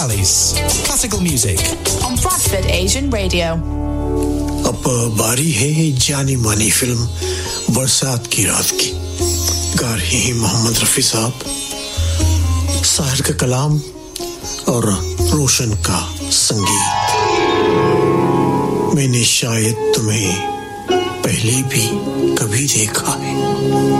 Classical music on Bradford Asian Radio. अब बारी है जानी मानी फिल्म बरसात की रात की। गा रहे हैं मोहम्मद रफी साहब, साहिर का कलाम और रोशन का संगीत। मैंने शायद तुम्हें पहले भी कभी देखा है।